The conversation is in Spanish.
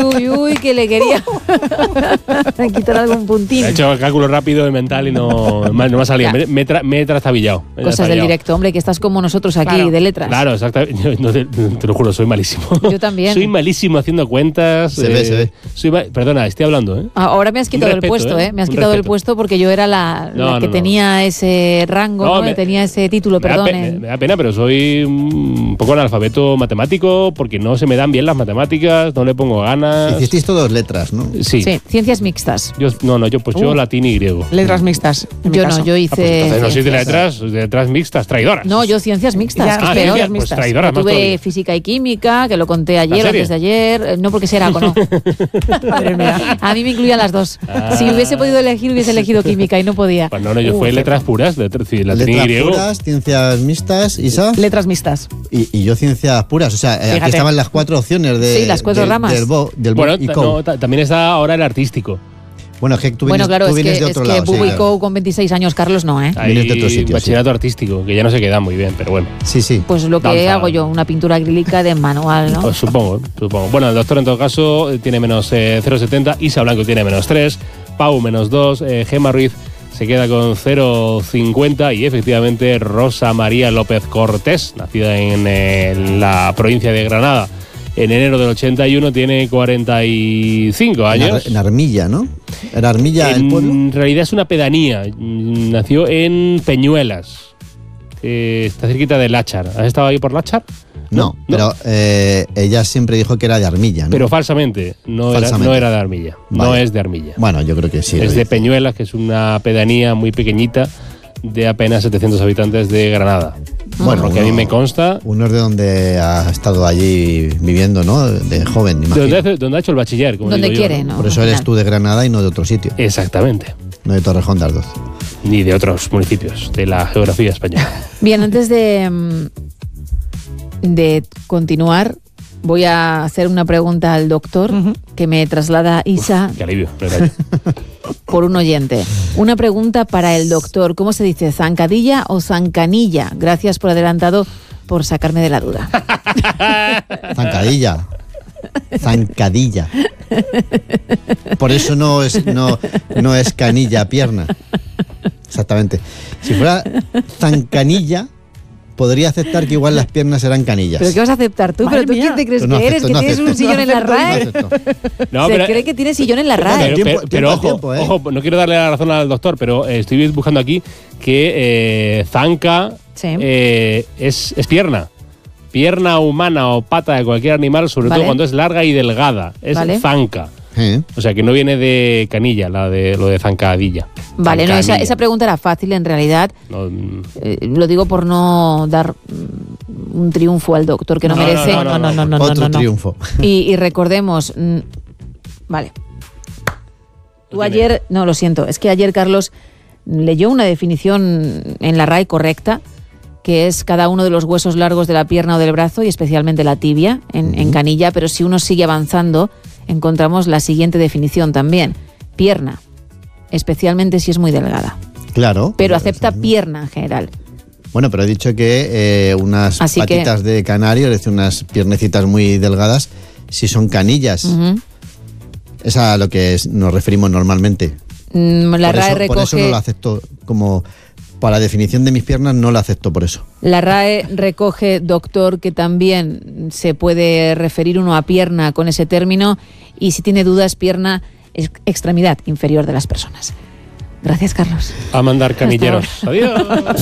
uy, que le quería quitar algún puntito. He hecho el cálculo rápido y mental y no me ha salido. Me he trastabillado. Cosas del directo, hombre, que estás como nosotros aquí, claro, de letras. Claro, exactamente. Te lo juro, soy malísimo. Yo también. Soy malísimo haciendo cuentas. Se ve. Perdona, estoy hablando, ¿eh? Ahora me has quitado el puesto, ¿eh? Me has quitado el puesto porque yo era la que tenía ese rango, ¿no? Tenía ese título, perdón. Me da pena, pero soy un poco analfabeto matemático porque no se me dan bien las matemáticas, no le pongo ganas. Hicisteis todas letras, ¿no? Sí, ciencias mixtas. Yo latín y griego. Letras mixtas. Yo hice. No soy de letras mixtas, traidoras. No, yo ciencias mixtas, que es peor. Pues traidoras, yo tuve física y química, que lo conté ayer o antes de ayer. No porque sea no. A mí me incluían las dos. Si hubiese podido elegir, hubiese elegido química y no podía. Pues no, yo fui letras puras, latín y griego. Puras, ciencias mixtas, Isa. Letras mixtas. Y yo ciencias puras. O sea, aquí estaban las 4 opciones de. Sí, las 4 ramas. Del bueno, también está ahora el artístico. Bueno, es que tú vienes de otro lado. Bubu y Co con 26 años, Carlos, no, ¿eh? Vienes de otro sitio. Bachillerato artístico, que ya no se queda muy bien, pero bueno. Sí. Pues lo que hago yo, una pintura acrílica de manual, ¿no? Pues supongo. Bueno, el doctor en todo caso tiene menos 0,70, Isa Blanco tiene menos 3, Pau menos 2, Gemma Ruiz se queda con 0,50 y efectivamente Rosa María López Cortés, nacida en la provincia de Granada en enero del 81, tiene 45 años. En Armilla, ¿no? ¿Era Armilla el pueblo? En realidad es una pedanía. Nació en Peñuelas, que está cerquita de Láchar. ¿Has estado ahí por Láchar? No, pero ella siempre dijo que era de Armilla, ¿no? Pero falsamente. No era de Armilla. Vale. No es de Armilla. Bueno, yo creo que sí. Es de Peñuelas, que es una pedanía muy pequeñita de apenas 700 habitantes de Granada. Bueno, porque a mí me consta. Uno es de donde ha estado allí viviendo, ¿no? De joven, imagino. Donde ha hecho el bachiller, como donde digo quiere, yo, ¿no? Por eso eres tú de Granada y no de otro sitio. Exactamente. No de Torrejón de Ardoz. Ni de otros municipios de la geografía española. Bien, antes de continuar, voy a hacer una pregunta al doctor que me traslada Isa. Qué alivio. Por un oyente. Una pregunta para el doctor. ¿Cómo se dice? ¿Zancadilla o zancanilla? Gracias por adelantado por sacarme de la duda. Zancadilla. Zancadilla. Por eso no es canilla, pierna. Exactamente. Si fuera zancanilla, podría aceptar que igual las piernas eran canillas. ¿Pero qué vas a aceptar tú? Madre ¿Pero tú mía. quién te crees No que eres? acepto, ¿Que tienes un sillón en la RAE? Se cree que tiene sillón en la RAE. Pero ojo, tiempo, ¿eh? ojo, no quiero darle la razón al doctor, pero estoy buscando aquí que zanca es pierna. Pierna humana o pata de cualquier animal, sobre todo cuando es larga y delgada. Es zanca. O sea, que no viene de canilla, lo de zancadilla. Vale, no, esa pregunta era fácil en realidad. No, lo digo por no dar un triunfo al doctor que no merece. No. Otro triunfo. Y recordemos, vale. Tú ayer, no, lo siento, es que ayer Carlos leyó una definición en la RAE correcta, que es cada uno de los huesos largos de la pierna o del brazo y especialmente la tibia en canilla, pero si uno sigue avanzando encontramos la siguiente definición también. Pierna, especialmente si es muy delgada. Claro. Pero acepta pierna en general. Bueno, pero he dicho que unas patitas de canario, es decir, unas piernecitas muy delgadas, si son canillas. Es a lo que nos referimos normalmente. La RAE recoge... Por eso no lo acepto como... Para la definición de mis piernas no la acepto por eso. La RAE recoge, doctor, que también se puede referir uno a pierna con ese término y si tiene dudas, pierna es extremidad inferior de las personas. Gracias, Carlos. A mandar canilleros. Adiós.